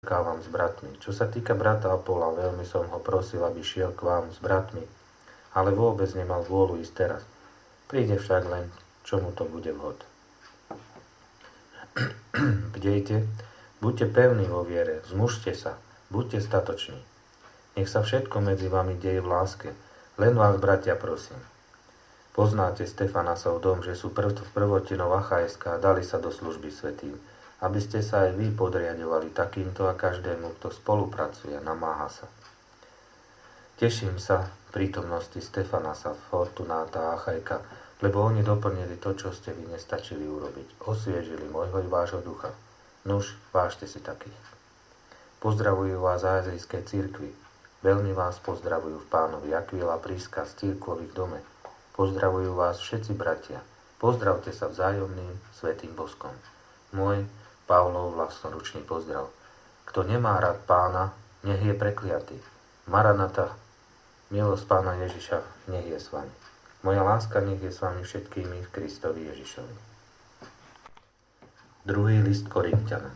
s bratmi. Čo sa týka brata Apola, veľmi som ho prosil, aby šiel k vám s bratmi, ale vôbec nemal vôľu ísť teraz. Príde však len, čo mu to bude vhod. Bdejte, buďte pevní vo viere, zmužte sa, buďte statoční. Nech sa všetko medzi vami deje v láske, len vás, bratia, prosím. Poznáte Stefanasov dom, že sú prvotinou Achajská a dali sa do služby svätým, aby ste sa aj vy podriadovali takýmto a každému, kto spolupracuje a namáha sa. Teším sa prítomnosti Stefanasa, Fortunáta a Achajka, lebo oni doplnili to, čo ste vy nestačili urobiť. Osviežili môjho i vášho ducha. Nuž, vážte si takých. Pozdravujú vás z Azijskej cirkvi. Veľmi vás pozdravujú v Pánovi Akvila Príska z cirkvových dome. Pozdravujú vás všetci bratia. Pozdravte sa vzájomným svätým boskom. Môj Pavlov vlastnoručný pozdrav. Kto nemá rád Pána, nech je prekliatý. Maranata, milosť Pána Ježiša, nech je s vami. Moja láska nech je s vami všetkými v Kristovi Ježišovi. Druhý list Korinťanom.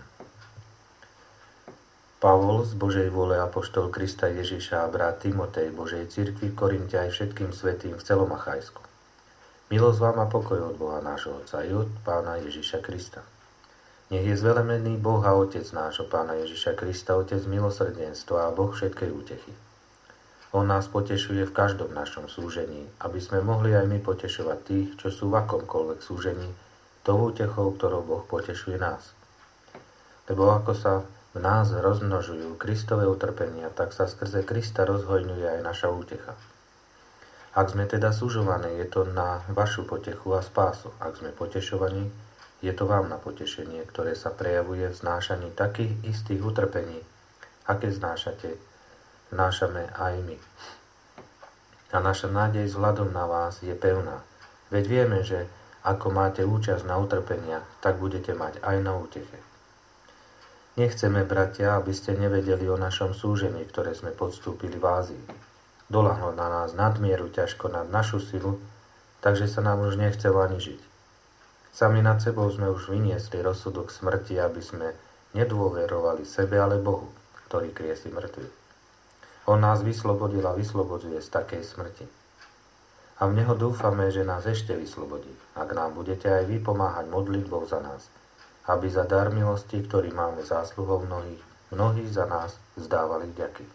Pavol z Božej vôle apoštol Krista Ježiša a brat Timotej Božej cirkvi v Korinte aj všetkým svätým v celom Achajsku. Milosť vám a pokoj od Boha nášho Otca i od Pána Ježiša Krista. Nech je zvelemený Boh a Otec nášho Pána Ježiša Krista, Otec milosrdenstva a Boh všetkej útechy. On nás potešuje v každom našom súžení, aby sme mohli aj my potešovať tých, čo sú v akomkoľvek súžení, tou útechou, ktorou Boh potešuje nás. Lebo ako sa v nás rozmnožujú Kristové utrpenia, tak sa skrze Krista rozhojňuje aj naša útecha. Ak sme teda sužovaní, je to na vašu potechu a spásu. Ak sme potešovaní, je to vám na potešenie, ktoré sa prejavuje v znášaní takých istých utrpení, aké znášame aj my. A naša nádej vzhľadom na vás je pevná. Veď vieme, že ako máte účasť na utrpeniach, tak budete mať aj na úteche. Nechceme, bratia, aby ste nevedeli o našom súžení, ktoré sme podstúpili v Ázii. Doľahlo na nás nadmieru ťažko nad našu silu, takže sa nám už nechcelo ani žiť. Sami nad sebou sme už vyniesli rozsudok smrti, aby sme nedôverovali sebe, ale Bohu, ktorý kriesi mŕtvych. On nás vyslobodil a vyslobodzuje z takej smrti. A v Neho dúfame, že nás ešte vyslobodí, ak nám budete aj vy pomáhať modlitbou za nás, aby za dar milosti, ktorý máme zásluhou mnohí za nás vzdávali vďaky.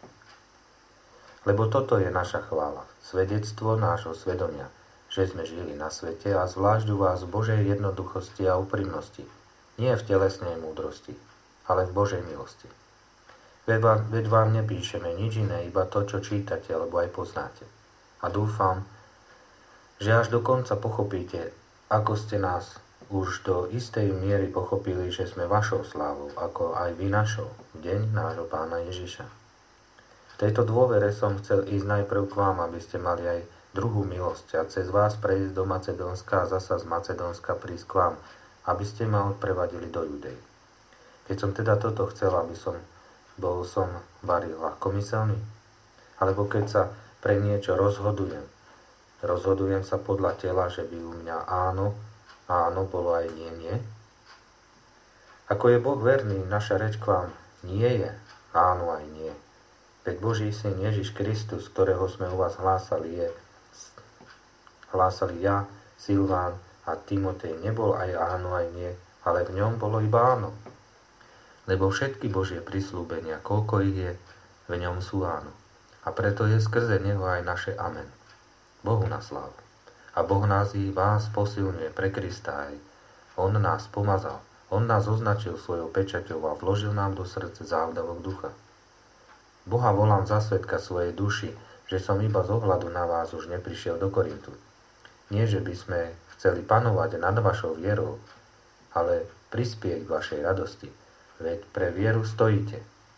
Lebo toto je naša chvála, svedectvo nášho svedomia, že sme žili na svete a zvlášť u vás v Božej jednoduchosti a úprimnosti, nie v telesnej múdrosti, ale v Božej milosti. Veď vám nepíšeme nič iné, iba to, čo čítate, alebo aj poznáte. A dúfam, že až do konca pochopíte, ako ste nás už do istej miery pochopili, že sme vašou slávou, ako aj vy našou, v deň nášho Pána Ježiša. V tejto dôvere som chcel ísť najprv k vám, aby ste mali aj druhú milosť a cez vás prejsť do Macedónska a zasa z Macedónska prísť k vám, aby ste ma odprevadili do Judej. Keď som teda toto chcel, aby som bol varil ľahkomyselný, alebo keď sa pre niečo rozhodujem sa podľa tela, že by u mňa áno bolo aj nie. Ako je Boh verný, naša reč k vám nie je áno aj nie. Veď Boží syn Ježiš Kristus, ktorého sme u vás hlásali ja, Silván a Timotej, nebol aj áno, aj nie, ale v ňom bolo iba áno. Lebo všetky Božie prisľúbenia, koľko ich je, v ňom sú áno. A preto je skrze neho aj naše amen. Bohu na slávu. A Boh nás i vás posilňuje pre Krista aj. On nás pomazal, on nás označil svojou pečaťou a vložil nám do srdce závdavok ducha. Boha volám za svedka svojej duši, že som iba z ohľadu na vás už neprišiel do Korintu. Nie, že by sme chceli panovať nad vašou vierou, ale prispieť k vašej radosti, veď pre vieru stojíte.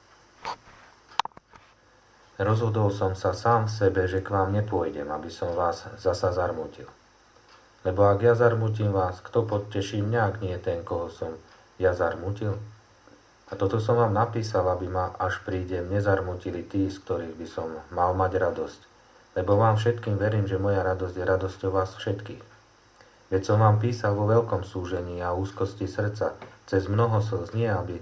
Rozhodol som sa sám v sebe, že k vám nepôjdem, aby som vás zasa zarmutil. Lebo ak ja zarmutím vás, kto poteší mňa, ak nie ten, koho som ja zarmutil? A toto som vám napísal, aby ma, až prídem, nezarmutili tí, z ktorých by som mal mať radosť. Lebo vám všetkým verím, že moja radosť je radosťou vás všetkých. Veď som vám písal vo veľkom súžení a úzkosti srdca, cez mnoho slz, nie aby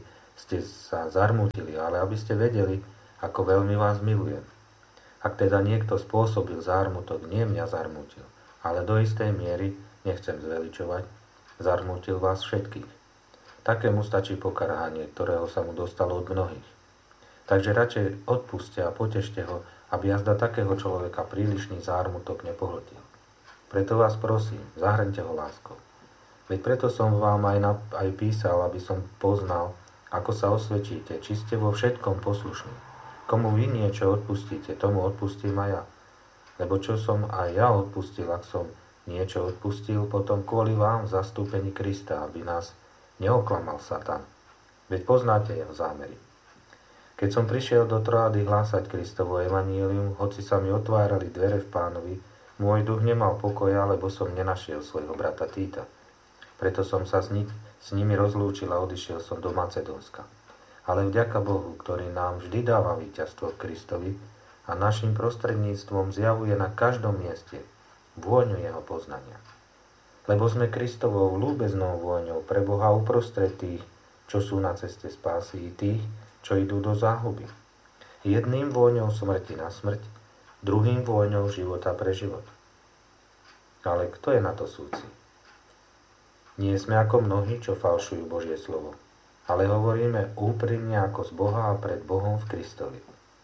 ste sa zarmútili, ale aby ste vedeli, ako veľmi vás milujem. Ak teda niekto spôsobil zármutok, nie mňa zarmútil, ale do istej miery, nechcem zveličovať, zarmútil vás všetkých. Takému stačí pokarhanie, ktorého sa mu dostalo od mnohých. Takže radšej odpuste a potešte ho, aby jazda takého človeka prílišný zármutok nepohltil. Preto vás prosím, zahrňte ho láskou. Veď preto som vám aj písal, aby som poznal, ako sa osvedčíte, či ste vo všetkom poslušní. Komu vy niečo odpustíte, tomu odpustím aj ja. Lebo čo som aj ja odpustil, ak som niečo odpustil, potom kvôli vám v zastúpení Krista, aby nás neoklamal Satan. Veď poznáte jeho zámery. Keď som prišiel do Troády hlásať Kristovo evanjelium, hoci sa mi otvárali dvere v Pánovi, môj duch nemal pokoja, lebo som nenašiel svojho brata Týta. Preto som sa s nimi rozlúčil a odišiel som do Macedónska. Ale vďaka Bohu, ktorý nám vždy dáva víťazstvo v Kristovi a našim prostredníctvom zjavuje na každom mieste vôňu jeho poznania. Lebo sme Kristovou ľúbeznou vôňou pre Boha uprostred tých, čo sú na ceste spásy, i tých, čo idú do záhuby. Jedným vôňou smrti na smrť, druhým vôňou života pre život. Ale kto je na to súci? Nie sme ako mnohí, čo falšujú Božie slovo, ale hovoríme úprimne ako z Boha a pred Bohom v Kristovi.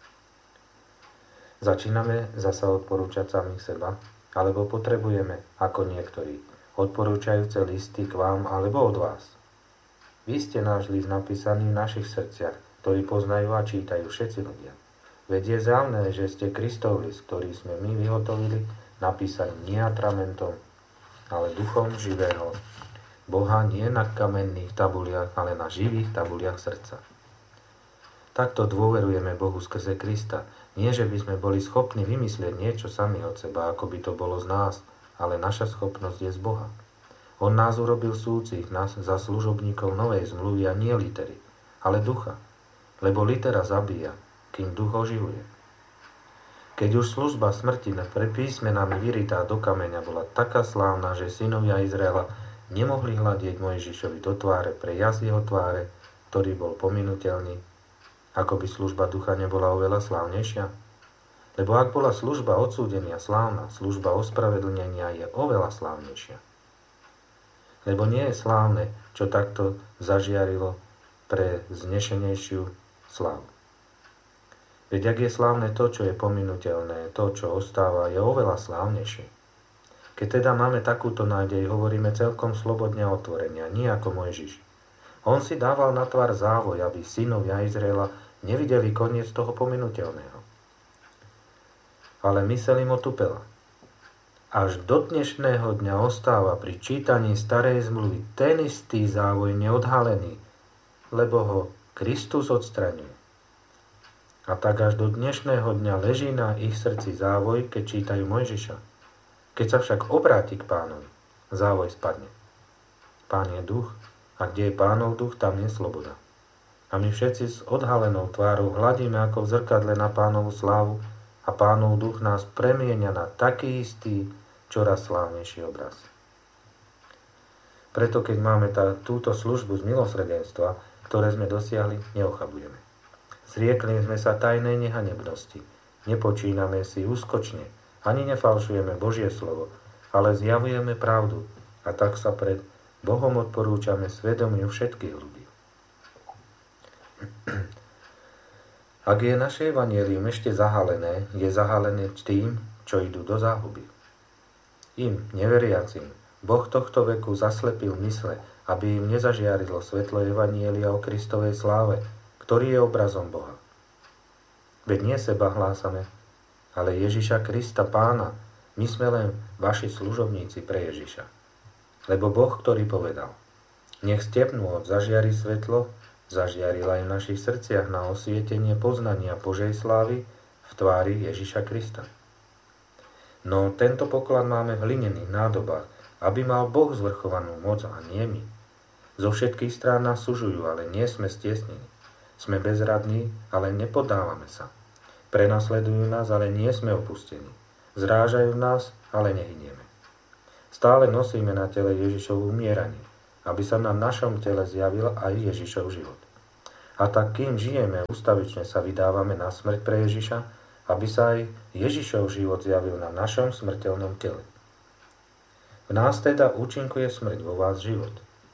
Začíname zasa odporúčať samých seba, alebo potrebujeme, ako niektorí, odporúčajúce listy k vám alebo od vás. Vy ste náš list napísaný v našich srdciach, ktorý poznajú a čítajú všetci ľudia. Veď je zjavné, že ste Kristov list, ktorý sme my vyhotovili, napísaný nie atramentom, ale duchom živého Boha, nie na kamenných tabuliach, ale na živých tabuliach srdca. Takto dôverujeme Bohu skrze Krista. Nie, že by sme boli schopní vymyslieť niečo sami od seba, ako by to bolo z nás, ale naša schopnosť je z Boha. On nás urobil súcich, nás za služobníkov novej zmluvy a nie litery, ale ducha. Lebo litera zabíja, kým duch oživuje. Keď už služba smrti pre písmenami vyritá do kameňa bola taká slávna, že synovia Izraela nemohli hľadieť Mojžišovi do tváre pre jaz jeho tváre, ktorý bol pominuteľný, ako by služba ducha nebola oveľa slávnejšia? Lebo ak bola služba odsúdenia slávna, služba ospravedlnenia je oveľa slávnejšia. Lebo nie je slávne, čo takto zažiarilo pre znešenejšiu slávu. Veď ak je slávne to, čo je pominuteľné, to, čo ostáva, je oveľa slávnejšie. Keď teda máme takúto nádej, hovoríme celkom slobodne a otvorenia, nie ako Mojžiš. On si dával na tvár závoj, aby synovia Izraela nevideli koniec toho pominuteľného. Ale myseľ im otupela. Až do dnešného dňa ostáva pri čítaní starej zmluvy ten istý závoj neodhalený, lebo ho Kristus odstraňuje. A tak až do dnešného dňa leží na ich srdci závoj, keď čítajú Mojžiša. Keď sa však obráti k Pánovi, závoj spadne. Pán je duch, a kde je Pánov duch, tam je sloboda. A my všetci s odhalenou tvárou hľadíme ako v zrkadle na Pánovu slávu a Pánov duch nás premieňa na taký istý, čoraz slávnejší obraz. Preto keď máme túto službu z milosrdenstva, ktoré sme dosiahli, neochabujeme. Zriekli sme sa tajnej nehanebnosti. Nepočíname si úskočne, ani nefalšujeme Božie slovo, ale zjavujeme pravdu a tak sa pred Bohom odporúčame svedomiu všetkých ľudí. Ak je naše evanjelium ešte zahalené, je zahalené tým, čo idú do záhuby. Im, neveriacim, Boh tohto veku zaslepil mysle, aby im nezažiarilo svetlo evanjelia o Kristovej sláve, ktorý je obrazom Boha. Veď nie seba hlásame, ale Ježiša Krista Pána, my sme len vaši služobníci pre Ježiša. Lebo Boh, ktorý povedal, nech stepnú od zažiari svetlo, zažiaril aj v našich srdciach na osvietenie poznania Božej slávy v tvári Ježiša Krista. No tento poklad máme v hlinených nádobách, aby mal Boh zvrchovanú moc a nie my. Zo všetkých strán nás sužujú, ale nie sme stiesnení. Sme bezradní, ale nepodávame sa. Prenasledujú nás, ale nie sme opustení. Zrážajú nás, ale nehynieme. Stále nosíme na tele Ježišovu umieranie, aby sa na našom tele zjavil aj Ježišov život. A tak, kým žijeme, ustavične sa vydávame na smrť pre Ježiša, aby sa aj Ježišov život zjavil na našom smrteľnom tele. V nás teda účinkuje smrť, vo vás život.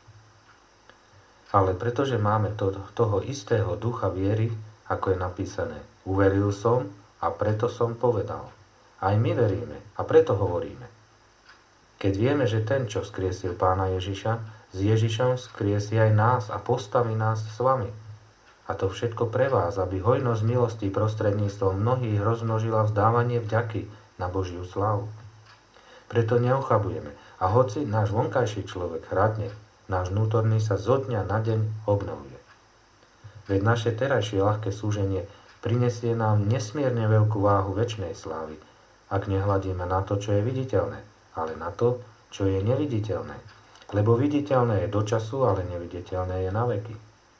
Ale pretože máme toho istého ducha viery, ako je napísané, uveril som a preto som povedal. Aj my veríme a preto hovoríme. Keď vieme, že ten, čo vzkriesil Pána Ježiša, s Ježišom vzkriesí aj nás a postaví nás s vami. A to všetko pre vás, aby hojnosť milostí prostredníctvom mnohých rozmnožila vzdávanie vďaky na Božiu slávu. Preto neochabujeme a hoci náš vonkajší človek hradne, náš vnútorný sa zo dňa na deň obnovuje. Veď naše terajšie ľahké súženie prinesie nám nesmierne veľkú váhu večnej slávy, ak nehľadíme na to, čo je viditeľné, ale na to, čo je neviditeľné. Lebo viditeľné je do času, ale neviditeľné je na veky.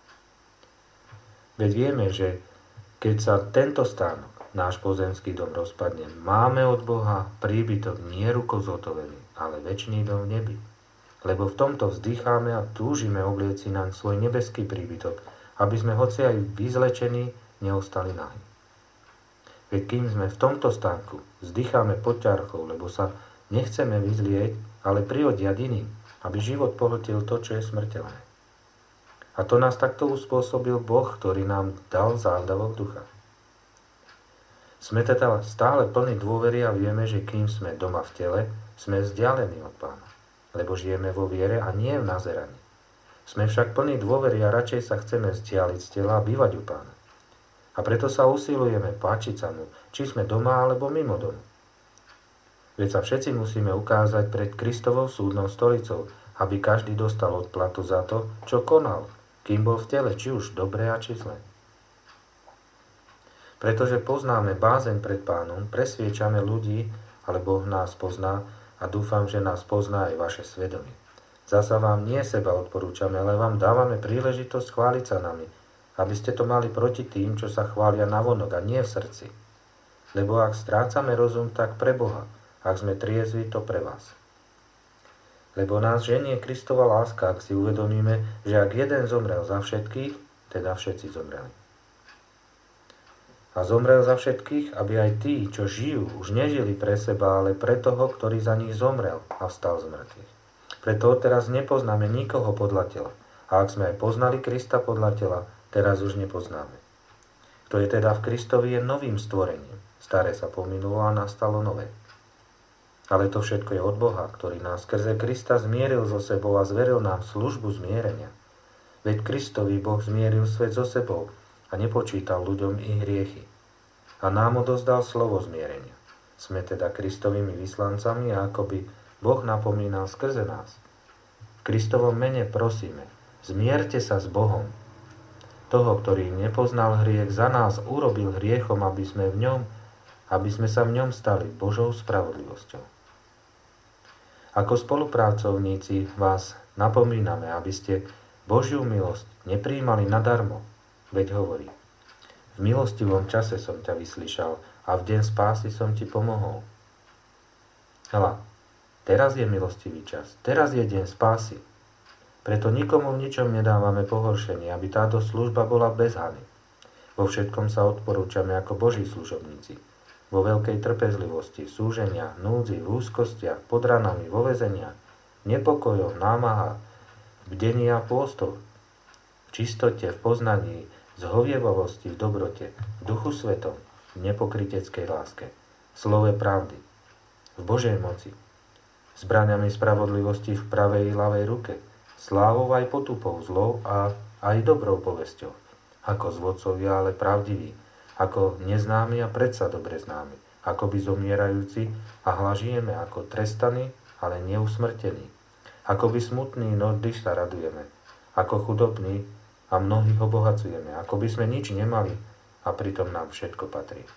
Veď vieme, že keď sa tento stánok, náš pozemský dom rozpadne, máme od Boha príbytok nie rukou zhotovený, ale večný dom v nebi. Lebo v tomto vzdycháme a túžime oblieci naň svoj nebeský príbytok, aby sme hoci aj vyzlečení neostali nahí. Veď kým sme v tomto stánku, vzdycháme pod ťarchou, lebo sa nechceme vyzlieť, ale priodiať iným, aby život pohltil to, čo je smrteľné. A to nás takto uspôsobil Boh, ktorý nám dal závdavok ducha. Sme teda stále plní dôvery a vieme, že kým sme doma v tele, sme vzdialení od Pána, lebo žijeme vo viere a nie v nazeraní. Sme však plní dôvery a radšej sa chceme vzdialiť z tela a bývať u Pána. A preto sa usilujeme páčiť sa mu, či sme doma alebo mimo domu. Veď sa všetci musíme ukázať pred Kristovou súdnou stolicou, aby každý dostal odplatu za to, čo konal, kým bol v tele, či už dobré a či zlé. Pretože poznáme bázeň pred Pánom, presviečame ľudí, ale Boh nás pozná a dúfam, že nás pozná aj vaše svedomie. Zasa vám nie seba odporúčame, ale vám dávame príležitosť chváliť sa nami, aby ste to mali proti tým, čo sa chvália navonok a nie v srdci. Lebo ak strácame rozum, tak pre Boha, ak sme triezvi, to pre vás. Lebo nás ženie Kristova láska, ak si uvedomíme, že ak jeden zomrel za všetkých, teda všetci zomreli. A zomrel za všetkých, aby aj tí, čo žijú, už nežili pre seba, ale pre toho, ktorý za nich zomrel a vstal z mŕtvych. Preto teraz nepoznáme nikoho podľa tela. A ak sme aj poznali Krista podľa tela, teraz už nepoznáme. Kto je teda v Kristovi, je novým stvorením. Staré sa pominulo a nastalo nové. Ale to všetko je od Boha, ktorý nás skrze Krista zmieril so sebou a zveril nám službu zmierenia. Veď Kristovi Boh zmieril svet so sebou a nepočítal ľuďom ich hriechy. A nám odozdal slovo zmierenia. Sme teda Kristovými vyslancami a akoby Boh napomínal skrze nás. V Kristovom mene prosíme, zmierte sa s Bohom. Toho, ktorý nepoznal hriech, za nás urobil hriechom, aby sme sa v ňom stali Božou spravodlivosťou. Ako spolupracovníci vás napomíname, aby ste Božiu milosť neprijímali nadarmo, veď hovorí: v milostivom čase som ťa vyslyšal a v deň spásy som ti pomohol. Hľa, teraz je milostivý čas, teraz je deň spásy. Preto nikomu v ničom nedávame pohoršenie, aby táto služba bola bez hany. Vo všetkom sa odporúčame ako Boží služobníci. Vo veľkej trpezlivosti, súženia, núdzi, v úzkostiach, pod ranami, vo väzeniach, nepokojoch, námahách, v bdení a pôstoch, v čistote, v poznaní, zhovievavosti, v dobrote, v duchu svetom, v nepokryteckej láske, v slove pravdy, v Božej moci, zbraňami spravodlivosti v pravej i ľavej ruke, slávou aj potupou, zlou a aj dobrou povesťou, ako zvodcovia, ale pravdiví, ako neznámi a predsa dobre známi, ako by zomierajúci a hlažijeme, ako trestaní, ale neusmrtení, ako by smutní, no vždy sa radujeme, ako chudobní a mnohých obohacujeme, ako by sme nič nemali a pritom nám všetko patrí.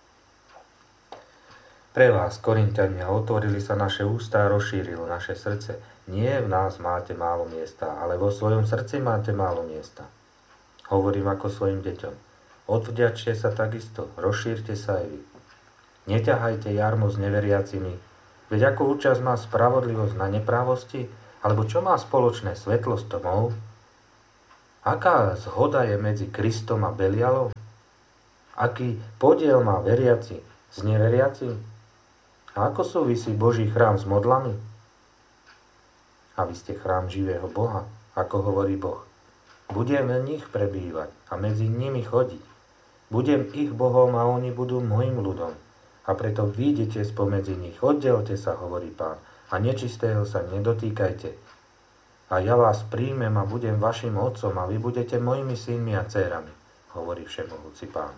Pre vás, Korinťania, otvorili sa naše ústa a rozšírilo naše srdce. Nie v nás máte málo miesta, ale vo svojom srdci máte málo miesta. Hovorím ako svojim deťom. Odvďačte sa takisto, rozšírte sa aj vy. Neťahajte jarmo s neveriacimi, veď ako účasť má spravodlivosť na neprávosti, alebo čo má spoločné svetlo s tmou? Aká zhoda je medzi Kristom a Belialom? Aký podiel má veriaci s neveriacim? A ako súvisí Boží chrám s modlami? A vy ste chrám živého Boha, ako hovorí Boh. Budem v nich prebývať a medzi nimi chodiť. Budem ich Bohom a oni budú môjim ľudom. A preto vyjdete spomedzi nich, oddelte sa, hovorí Pán, a nečistého sa nedotýkajte. A ja vás príjmem a budem vašim otcom a vy budete mojimi synmi a dcérami, hovorí Všemohúci Pán.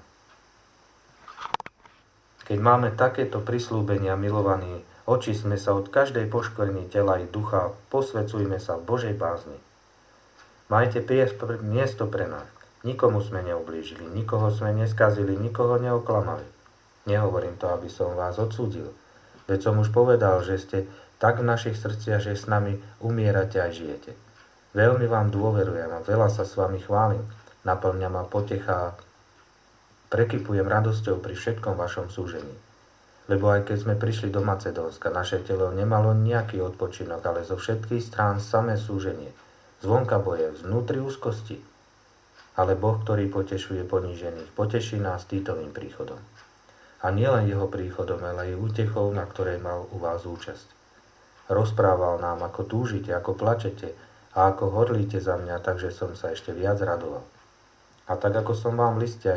Keď máme takéto prisľúbenia, milovaní, očistme sa od každej poškvrny tela i ducha, posvedzujme sa v Božej bázni. Majte miesto pre nás. Nikomu sme neublížili, nikoho sme neskazili, nikoho neoklamali. Nehovorím to, aby som vás odsúdil. Veď som už povedal, že ste tak v našich srdciach, že s nami umierate a žijete. Veľmi vám dôverujem a veľa sa s vami chválim. Naplňa ma potecha a prekypujem radosťou pri všetkom vašom súžení. Lebo aj keď sme prišli do Macedónska, naše telo nemalo nejaký odpočinok, ale zo všetkých strán samé súženie. Zvonka boje, vnútri úzkosti. Ale Boh, ktorý potešuje ponížených, poteší nás Týtovým príchodom. A nielen jeho príchodom, ale aj útechou, na ktorej mal u vás účasť. Rozprával nám, ako túžite, ako plačete a ako horlíte za mňa, takže som sa ešte viac radoval. A tak, ako som vám v liste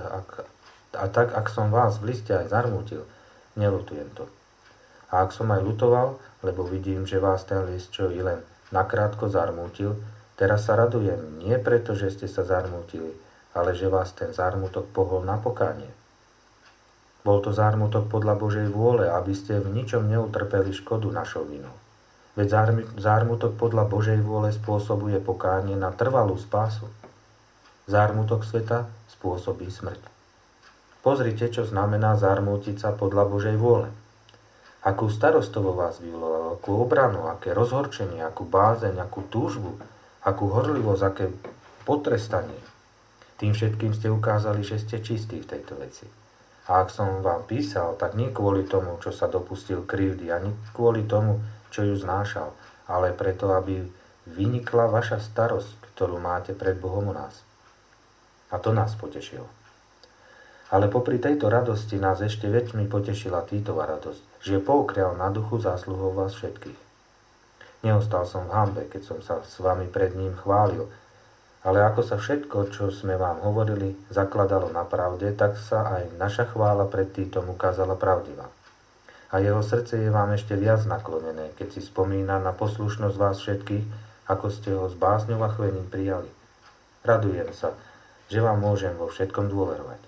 ak som vás v liste aj zarmútil, neľutujem to. A ak som aj ľutoval, lebo vidím, že vás ten list, čo i len nakrátko zarmútil, teraz sa radujem, nie preto, že ste sa zarmútili, ale že vás ten zármutok pohol na pokánie. Bol to zármutok podľa Božej vôle, aby ste v ničom neutrpeli škodu našou vinou. Veď zármutok podľa Božej vôle spôsobuje pokánie na trvalú spásu. Zármutok sveta spôsobí smrť. Pozrite, čo znamená zármútiť sa podľa Božej vôle. Akú starostovo vás vyvolalo, akú obranu, aké rozhorčenie, akú bázeň, akú túžbu, akú horlivosť, aké potrestanie. Tým všetkým ste ukázali, že ste čistí v tejto veci. A ak som vám písal, tak nie kvôli tomu, čo sa dopustil krivdy, ani kvôli tomu, čo ju znášal, ale preto, aby vynikla vaša starosť, ktorú máte pred Bohom u nás. A to nás potešilo. Ale popri tejto radosti nás ešte väčšmi potešila Títova radosť, že poukrial na duchu zásluhou vás všetkých. Neostal som v hanbe, keď som sa s vami pred ním chválil, ale ako sa všetko, čo sme vám hovorili, zakladalo na pravde, tak sa aj naša chvála pred Títom ukázala pravdivá. A jeho srdce je vám ešte viac naklonené, keď si spomína na poslušnosť vás všetkých, ako ste ho s bázňou a chvením prijali. Radujem sa, že vám môžem vo všetkom dôverovať.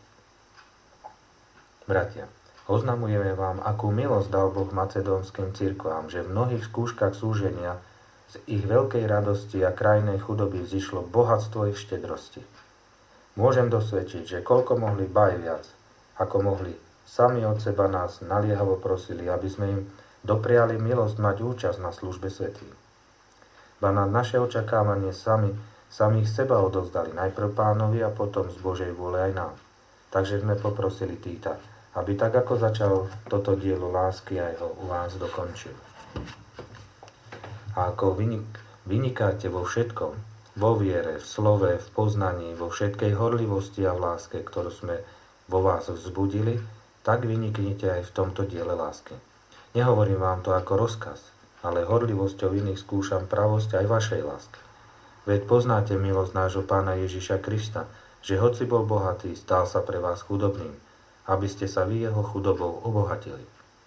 Bratia, oznamujeme vám, akú milosť dal Boh macedónskym cirkvám, že v mnohých skúškach súženia z ich veľkej radosti a krajnej chudoby vzišlo bohatstvo ich štedrosti. Môžem dosvedčiť, že koľko mohli baj viac, ako mohli, sami od seba nás naliehavo prosili, aby sme im dopriali milosť mať účasť na službe svätým. Ba na naše očakávanie samých seba odovzdali najprv Pánovi a potom z Božej vôle aj nám. Takže sme poprosili Týta, aby tak ako začal toto dielo lásky, aj ho u vás dokončil. A ako vynikáte vo všetkom, vo viere, v slove, v poznaní, vo všetkej horlivosti a v láske, ktorú sme vo vás vzbudili, tak vyniknite aj v tomto diele lásky. Nehovorím vám to ako rozkaz, ale horlivosťou iných skúšam pravosť aj vašej lásky. Veď poznáte milosť nášho Pána Ježiša Krista, že hoci bol bohatý, stal sa pre vás chudobným, aby ste sa vy jeho chudobou obohatili.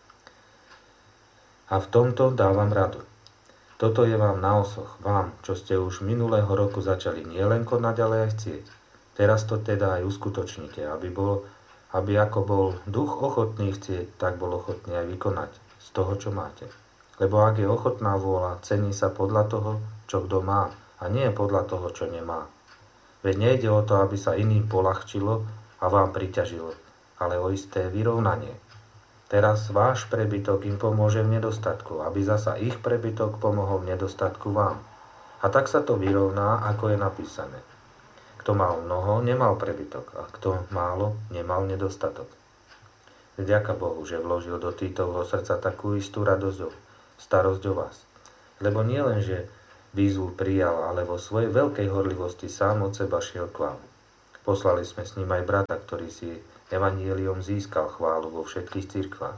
A v tomto dávam radu. Toto je vám na osoch, vám, čo ste už minulého roku začali nielen konať, ale aj chcieť. Teraz to teda aj uskutočnite, aby ako bol duch ochotný chcieť, tak bol ochotný aj vykonať z toho, čo máte. Lebo ak je ochotná vôľa, cení sa podľa toho, čo kto má, a nie podľa toho, čo nemá. Veď nejde o to, aby sa iným poľahčilo a vám priťažilo, ale o isté vyrovnanie. Teraz váš prebytok im pomôže v nedostatku, aby zasa ich prebytok pomohol v nedostatku vám. A tak sa to vyrovná, ako je napísané. Kto mal mnoho, nemal prebytok, a kto málo, nemal nedostatok. Vďaka Bohu, že vložil do Týtovho srdca takú istú radosť, starosť o vás. Lebo nie len, že výzvu prijal, ale vo svojej veľkej horlivosti sám od seba šiel k vám. Poslali sme s ním aj brata, ktorý si evanjeliom získal chválu vo všetkých cirkvách.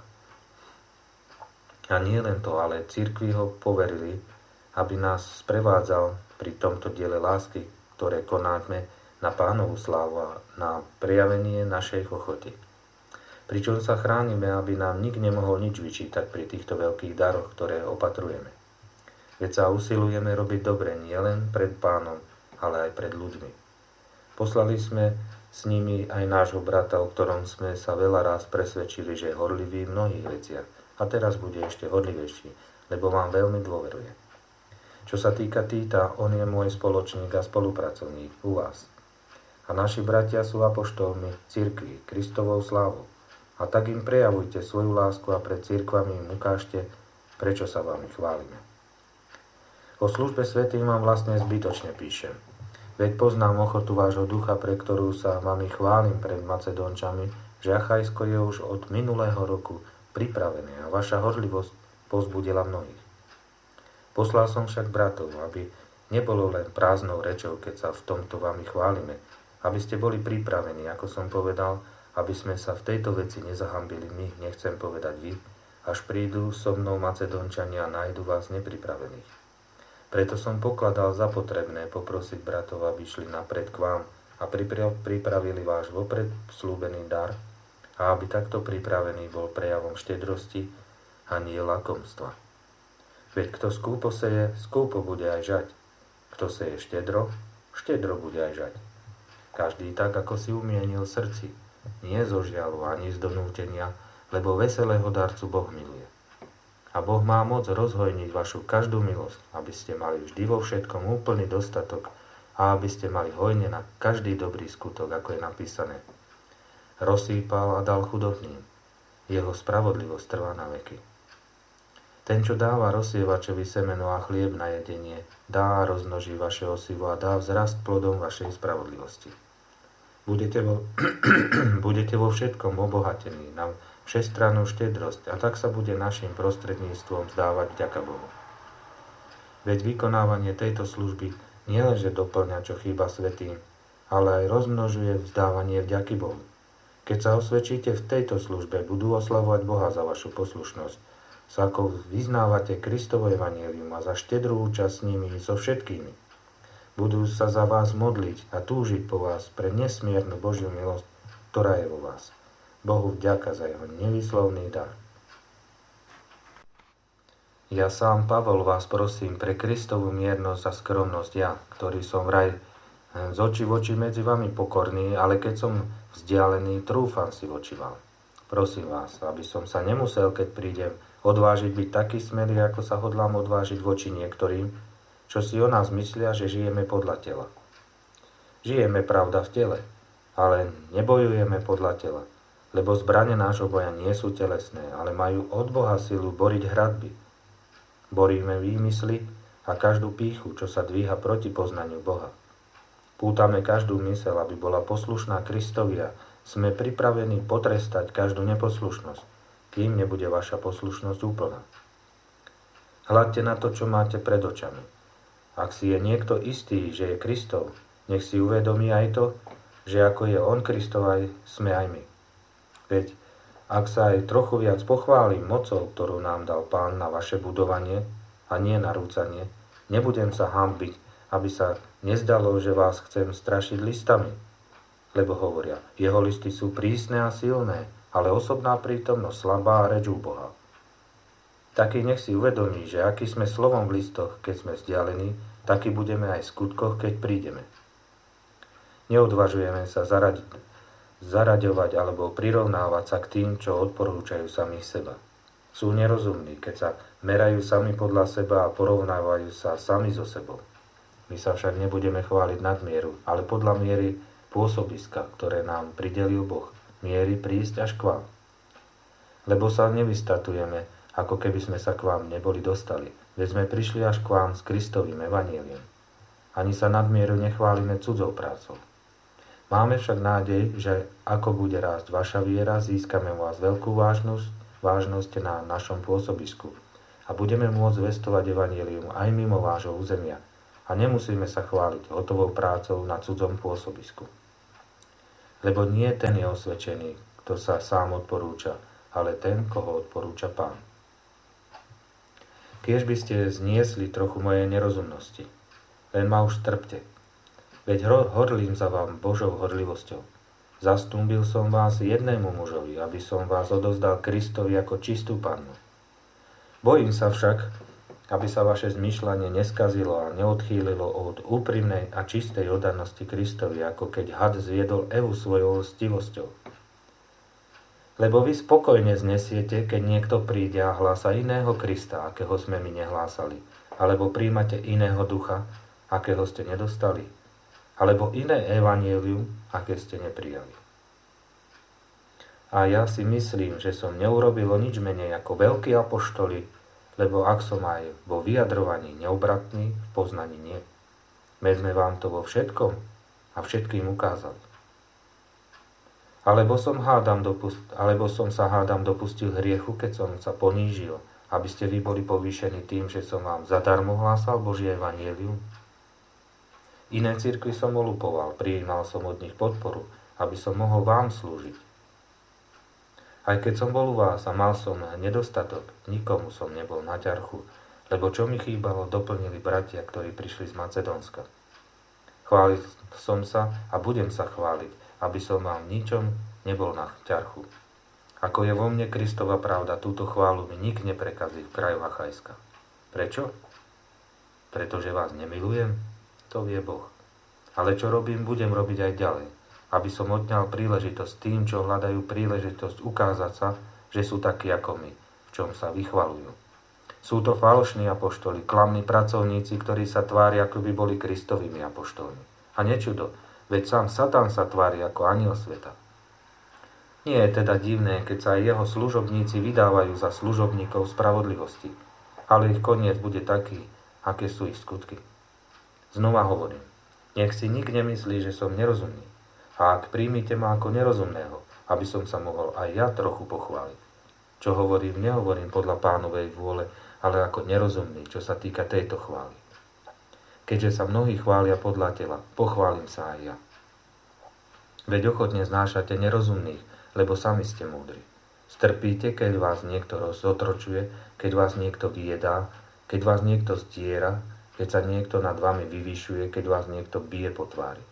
A nie len to, ale cirkvi ho poverili, aby nás sprevádzal pri tomto diele lásky, ktoré konáme na Pánovu slávu a na prejavenie našej ochoty. Pričom sa chránime, aby nám nik nemohol nič vyčítať pri týchto veľkých daroch, ktoré opatrujeme. Veď sa usilujeme robiť dobre nielen pred Pánom, ale aj pred ľuďmi. Poslali sme s nimi aj nášho brata, o ktorom sme sa veľa raz presvedčili, že je horlivý v mnohých veciach a teraz bude ešte horlivejší, lebo vám veľmi dôveruje. Čo sa týka Týta, on je môj spoločník a spolupracovník u vás. A naši bratia sú apoštolmi cirkvi, Kristovou slávou. A tak im prejavujte svoju lásku a pred cirkvami im ukážte, prečo sa vám chválime. O službe svätým vám vlastne zbytočne píšem. Veď poznám ochotu vášho ducha, pre ktorú sa vami chválim pred Macedónčami, že Achajsko je už od minulého roku pripravené a vaša horlivosť povzbudila mnohých. Poslal som však bratov, aby nebolo len prázdnou rečou, keď sa v tomto vami chválime, aby ste boli pripravení, ako som povedal, aby sme sa v tejto veci nezahambili my, nechcem povedať vy, až prídu so mnou Macedónčania a nájdu vás nepripravených. Preto som pokladal za potrebné poprosiť bratov, aby šli napred k vám a pripravili váš vopred slúbený dar a aby takto pripravený bol prejavom štedrosti a nie lakomstva. Veď kto skúpo seje, skúpo bude aj žať. Kto seje štedro, štedro bude aj žať. Každý tak, ako si umienil v srdci, nie zo žialu ani z donútenia, lebo veselého darcu Boh miluje. A Boh má moc rozhojniť vašu každú milosť, aby ste mali vždy vo všetkom úplný dostatok a aby ste mali hojne na každý dobrý skutok, ako je napísané. Rozsýpal a dal chudobným. Jeho spravodlivosť trvá na veky. Ten, čo dáva rozsievačovi semeno a chlieb na jedenie, dá a rozmnoží vaše osivo a dá vzrast plodom vašej spravodlivosti. Budete vo všetkom obohatení na všestrannú štedrosť a tak sa bude našim prostredníctvom vzdávať vďaka Bohu. Veď vykonávanie tejto služby nielenže doplňa, čo chýba svätým, ale aj rozmnožuje vzdávanie vďaky Bohu. Keď sa osvedčíte v tejto službe, budú oslavovať Boha za vašu poslušnosť, sa ako vyznávate Kristovo evanjelium a za štedrú účasť s nimi so všetkými. Budú sa za vás modliť a túžiť po vás pre nesmiernu Božiu milosť, ktorá je vo vás. Bohu vďaka za jeho nevýslovný dar. Ja sám, Pavol, vás prosím pre Kristovú miernosť a skromnosť, ja, ktorý som vraj z očí v oči medzi vami pokorný, ale keď som vzdialený, trúfam si voči vám. Prosím vás, aby som sa nemusel, keď prídem, odvážiť byť taký smelý, ako sa hodlám odvážiť voči niektorým, čo si o nás myslia, že žijeme podľa tela. Žijeme, pravda, v tele, ale nebojujeme podľa tela, lebo zbrane nášho boja nie sú telesné, ale majú od Boha silu boriť hradby. Boríme výmysly a každú pýchu, čo sa dvíha proti poznaniu Boha. Pútame každú myseľ, aby bola poslušná Kristovi a sme pripravení potrestať každú neposlušnosť, kým nebude vaša poslušnosť úplná. Hľadte na to, čo máte pred očami. Ak si je niekto istý, že je Kristov, nech si uvedomí aj to, že ako je on Kristov, aj sme aj my. Veď ak sa aj trochu viac pochválim mocou, ktorú nám dal Pán na vaše budovanie a nie na rúcanie, nebudem sa hanbiť, aby sa nezdalo, že vás chcem strašiť listami. Lebo hovoria, jeho listy sú prísne a silné, ale osobná prítomnosť slabá a reč Boha. Taký nech si uvedomí, že aký sme slovom v listoch, keď sme vzdialení, taký budeme aj v skutkoch, keď prídeme. Neodvažujeme sa zaraďovať alebo prirovnávať sa k tým, čo odporúčajú samých seba. Sú nerozumní, keď sa merajú sami podľa seba a porovnávajú sa sami so sebou. My sa však nebudeme chváliť nadmieru, ale podľa miery pôsobiska, ktoré nám pridelil Boh, miery prísť až k vám. Lebo sa nevystatujeme, ako keby sme sa k vám neboli dostali, veď sme prišli až k vám s Kristovým evanjeliom. Ani sa nadmieru nechválime cudzou prácou. Máme však nádej, že ako bude rásť vaša viera, získame u vás veľkú vážnosť na našom pôsobisku a budeme môcť zvestovať evanjelium aj mimo vášho územia a nemusíme sa chváliť hotovou prácou na cudzom pôsobisku. Lebo nie ten je osvedčený, kto sa sám odporúča, ale ten, koho odporúča Pán. Kiež by ste zniesli trochu mojej nerozumnosti, len ma už trpte. Veď horlím za vám Božou horlivosťou. Zastúbil som vás jednému mužovi, aby som vás odozdal Kristovi ako čistú pannu. Bojím sa však, aby sa vaše zmýšľanie neskazilo a neodchýlilo od úprimnej a čistej oddanosti Kristovi, ako keď had zviedol Evu svojou lstivosťou. Lebo vy spokojne znesiete, keď niekto príde a hlása iného Krista, akého sme my nehlásali, alebo príjmate iného ducha, akého ste nedostali, alebo iné evanjelium, aké ste neprijali. A ja si myslím, že som neurobilo nič menej ako veľkí apoštoli, lebo ak som aj vo vyjadrovaní neobratný, v poznaní nie. My sme vám to vo všetkom a všetkým ukázali. Alebo som sa hádam dopustil hriechu, keď som sa ponížil, aby ste vy boli povýšení tým, že som vám zadarmo hlásal Božie evanjelium. Iné cirkvi som olupoval, prijímal som od nich podporu, aby som mohol vám slúžiť. Aj keď som bol u vás a mal som nedostatok, nikomu som nebol na ťarchu, lebo čo mi chýbalo, doplnili bratia, ktorí prišli z Macedónska. Chválil som sa a budem sa chváliť, aby som vám ničom nebol na ťarchu. Ako je vo mne Kristova pravda, túto chválu mi nik neprekazí v kraju Achajska. Prečo? Pretože vás nemilujem? To vie Boh. Ale čo robím, budem robiť aj ďalej, aby som odňal príležitosť tým, čo hľadajú príležitosť ukázať sa, že sú takí ako my, v čom sa vychvalujú. Sú to falošní apoštoli, klamní pracovníci, ktorí sa tvária, ako by boli Kristovými apoštolmi. A nečudo, veď sám Satan sa tvári ako anjel sveta. Nie je teda divné, keď sa aj jeho služobníci vydávajú za služobníkov spravodlivosti, ale ich koniec bude taký, aké sú ich skutky. Znova hovorím, nech si nik nemyslí, že som nerozumný. A ak príjmite ma ako nerozumného, aby som sa mohol aj ja trochu pochváliť. Čo hovorím, nehovorím podľa Pánovej vôle, ale ako nerozumný, čo sa týka tejto chvály. Keďže sa mnohí chvália podľa tela, pochválim sa aj ja. Veď ochotne znášate nerozumných, lebo sami ste múdri. Strpíte, keď vás niekto zotročuje, keď vás niekto vyjedá, keď vás niekto zdiera, keď sa niekto nad vami vyvyšuje, keď vás niekto bije po tvári.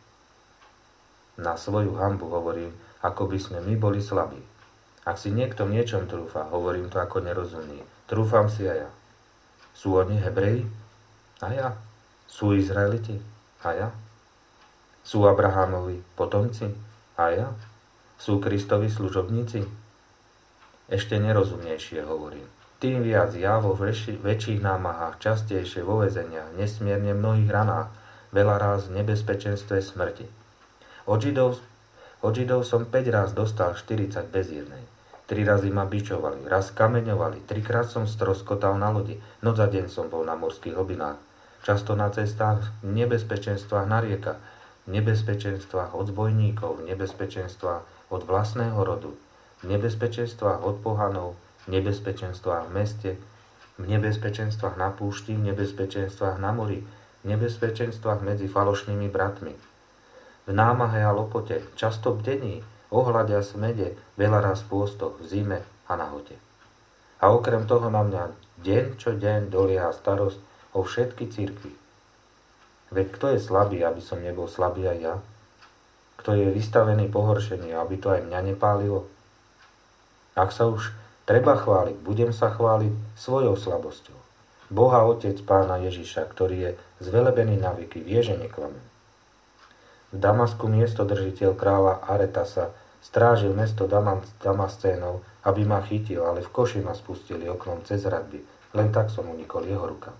Na svoju hanbu hovorím, ako by sme my boli slabí. Ak si niekto v niečom trúfa, hovorím to ako nerozumný. Trúfam si aj ja. Sú oni Hebreji? A ja. Sú Izraeliti? A ja. Sú Abrahámovi potomci? A ja. Sú Kristovi služobníci? Ešte nerozumnejšie hovorím. Tým viac ja vo väčších námahách, častejšie vo väzeniach, nesmierne mnohých ranách, veľa ráz v nebezpečenstve smrti. Od Židov som 5 raz dostal 40 bez jednej. 3 razy ma bičovali, raz kameňovali, 3-krát som stroskotal na lodi, noc za deň som bol na morských hlbinách. Často na cestách, v nebezpečenstvách na riekach, v nebezpečenstvách od zbojníkov, v nebezpečenstvách od vlastného rodu, v nebezpečenstvách od pohanov, v nebezpečenstvách v meste, v nebezpečenstvách na púšti, v nebezpečenstvách na mori, v nebezpečenstvách medzi falošnými bratmi. V námahe a lopote, často bdení, ohľade a smede, veľa raz v pôstoch, v zime a nahote. A okrem toho na mňa deň čo deň dolieha starosť o všetky cirkvi. Veď kto je slabý, aby som nebol slabý aj ja? Kto je vystavený pohoršeniu, aby to aj mňa nepálilo? Ak sa už treba chváliť, budem sa chváliť svojou slabosťou. Boha Otec Pána Ježiša, ktorý je zvelebený na veky, vie, že neklamem. V Damasku miestodržiteľ kráľa Aretasa strážil mesto Damascénov, aby ma chytil, ale v koši ma spustili oknom cez hradby. Len tak som unikol jeho rukám.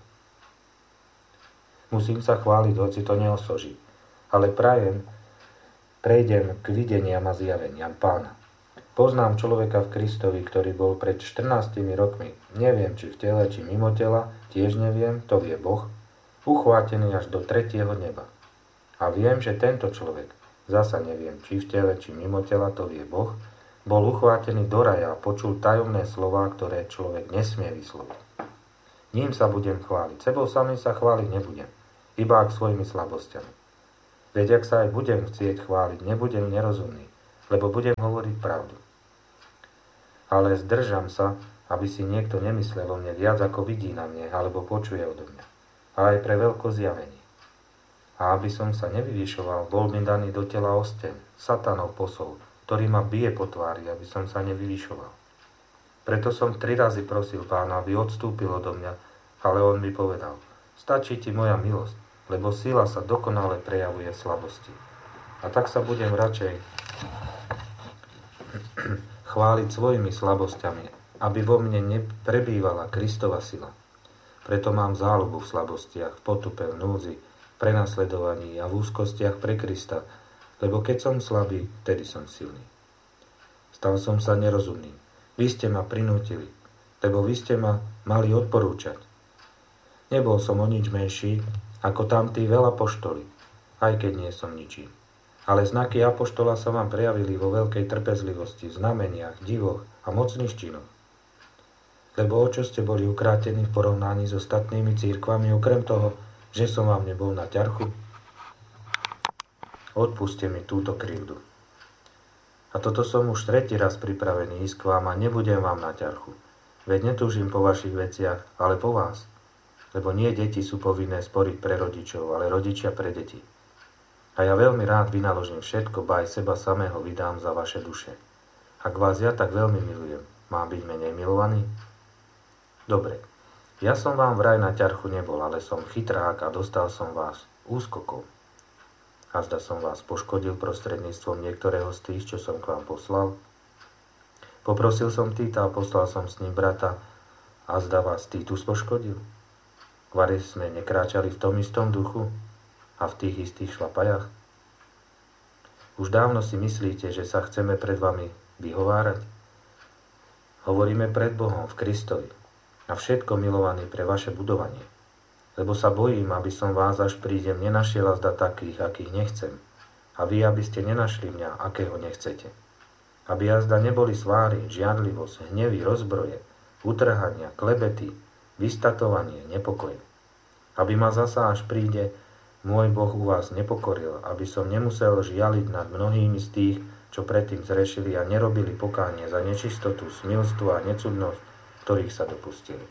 Musím sa chváliť, hoci to neosoží, ale prejdem k videniam a zjaveniam Pána. Poznám človeka v Kristovi, ktorý bol pred 14 rokmi, neviem, či v tele, či mimo tela, tiež neviem, to vie Boh, uchvátený až do 3. neba. A viem, že tento človek, zasa neviem, či v tele, či mimo tela, to vie Boh, bol uchvátený do raja a počul tajomné slová, ktoré človek nesmie vysloviť. Ním sa budem chváliť. Sebou samým sa chváliť nebudem, iba ak svojimi slabosťami. Veď ak sa aj budem chcieť chváliť, nebudem nerozumný, lebo budem hovoriť pravdu. Ale zdržam sa, aby si niekto nemyslel o mne viac, ako vidí na mne, alebo počuje odo mňa. A aj pre veľké zjavenie. A aby som sa nevyvyšoval, bol mi daný do tela osteň, satanov posol, ktorý ma bije po tvári, aby som sa nevyvyšoval. Preto som 3 razy prosil Pána, aby odstúpil odo mňa, ale on mi povedal, stačí ti moja milosť, lebo sila sa dokonale prejavuje v slabosti. A tak sa budem radšej chváliť svojimi slabosťami, aby vo mne neprebývala Kristova sila. Preto mám záľubu v slabostiach, v potupe, v núdzi, v prenasledovaní a v úzkostiach pre Krista, lebo keď som slabý, vtedy som silný. Stal som sa nerozumným. Vy ste ma prinútili, lebo vy ste ma mali odporúčať. Nebol som o nič menší, ako tamtí veľapoštoli, aj keď nie som ničím. Ale znaky apoštola sa vám prejavili vo veľkej trpezlivosti, v znameniach, divoch a mocných činoch. Lebo o čo ste boli ukrátení v porovnaní s ostatnými cirkvami, okrem toho, že som vám nebol na ťarchu? Odpuste mi túto krivdu. A toto som už 3. raz pripravený ísť k vám a nebudem vám na ťarchu. Veď netúžim po vašich veciach, ale po vás. Lebo nie deti sú povinné sporiť pre rodičov, ale rodičia pre deti. A ja veľmi rád vynaložím všetko, ba aj seba samého vydám za vaše duše. Ak vás ja tak veľmi milujem, mám byť menej milovaný? Dobre, ja som vám vraj na ťarchu nebol, ale som chytrák a dostal som vás úskokov. A zda som vás poškodil prostredníctvom niektorého z tých, čo som k vám poslal. Poprosil som Týta a poslal som s ním brata, a zda vás Týtus poškodil. Vari sme nekráčali v tom istom duchu a v tých istých šlapajach? Už dávno si myslíte, že sa chceme pred vami vyhovárať? Hovoríme pred Bohom v Kristovi a všetko milovaný pre vaše budovanie. Lebo sa bojím, aby som vás, až prídem, nenašiel a zda takých, akých nechcem. A vy, aby ste nenašli mňa, akého nechcete. Aby jazda neboli sváry, žiadlivosť, hnevy, rozbroje, utrhania, klebety, vystatovanie, nepokoj. Aby ma zasa, až príde, môj Boh u vás nepokoril, aby som nemusel žialiť nad mnohými z tých, čo predtým zrešili a nerobili pokánie za nečistotu, smilstvo a necudnosť, ktorých sa dopustili.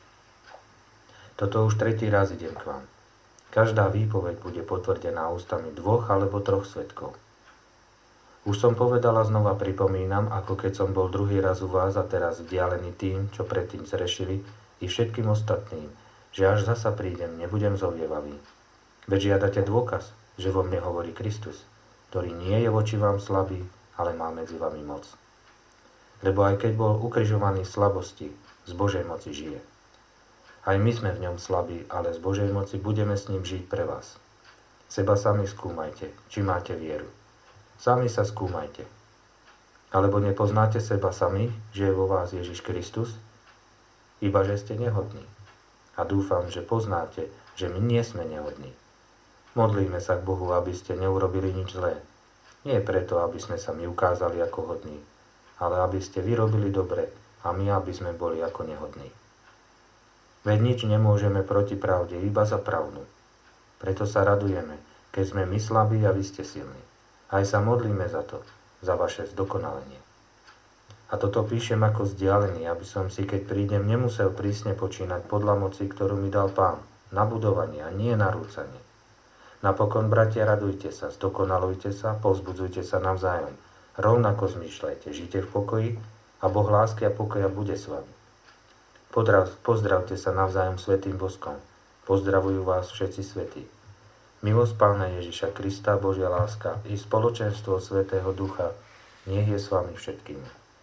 Toto už 3. raz idem k vám. Každá výpoveď bude potvrdená ústami 2 alebo 3 svedkov. Už som povedal a znova pripomínam, ako keď som bol 2. raz u vás a teraz vzdialený tým, čo predtým zrešili, i všetkým ostatným, že až zasa prídem, nebudem zovievavý. Veď žiadate dôkaz, že vo mne hovorí Kristus, ktorý nie je voči vám slabý, ale má medzi vami moc. Lebo aj keď bol ukrižovaný v slabosti, z Božej moci žije. Aj my sme v ňom slabí, ale z Božej moci budeme s ním žiť pre vás. Seba sami skúmajte, či máte vieru. Sami sa skúmajte. Alebo nepoznáte seba sami, že je vo vás Ježiš Kristus? Iba že ste nehodní. A dúfam, že poznáte, že my nie sme nehodní. Modlíme sa k Bohu, aby ste neurobili nič zlé. Nie preto, aby sme sa my ukázali ako hodní, ale aby ste vy robili dobre a my, aby sme boli ako nehodní. Veď nič nemôžeme proti pravde, iba za pravdu. Preto sa radujeme, keď sme my slabí a vy ste silní. Aj sa modlíme za to, za vaše zdokonalenie. A toto píšem ako vzdialený, aby som si, keď prídem, nemusel prísne počínať podľa moci, ktorú mi dal Pán, na budovanie a nie na rúcanie. Napokon, bratia, radujte sa, zdokonalujte sa, povzbudzujte sa navzájom. Rovnako zmýšľajte, žite v pokoji a Boh lásky a pokoja bude s vami. Pozdravte sa navzájom svätým boskom. Pozdravujú vás všetci svätí. Milosť Pána Ježiša Krista, Božia láska i spoločenstvo Svätého Ducha nech je s vami všetkými.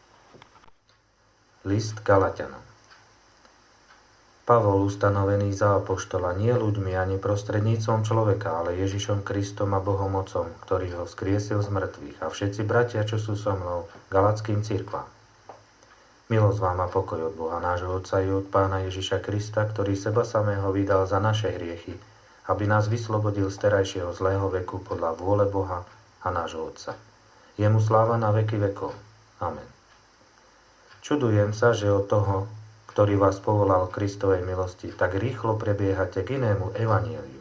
List Galaťanom. Pavol, ustanovený za apoštola nie ľuďmi ani prostredníctvom človeka, ale Ježišom Kristom a Bohom Otcom, ktorý ho vzkriesil z mŕtvych, a všetci bratia, čo sú so mnou, galackým cirkvám. Milosť vám a pokoj od Boha nášho Otca i od Pána Ježiša Krista, ktorý seba samého vydal za naše hriechy, aby nás vyslobodil z terajšieho zlého veku podľa vôle Boha a nášho Otca. Jemu sláva na veky vekov. Amen. Čudujem sa, že od toho, ktorý vás povolal Kristovej milosti, tak rýchlo prebiehate k inému evanjeliu.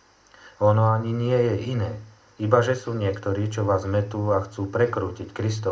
Ono ani nie je iné, iba že sú niektorí, čo vás metú a chcú prekrútiť Kristovo